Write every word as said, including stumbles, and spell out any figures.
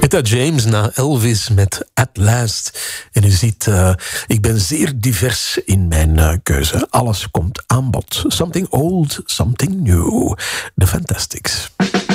Etta James na Elvis met At Last. En u ziet, uh, ik ben zeer divers in mijn uh, keuze. Alles komt aan bod. Something old, something new. The Fantastics.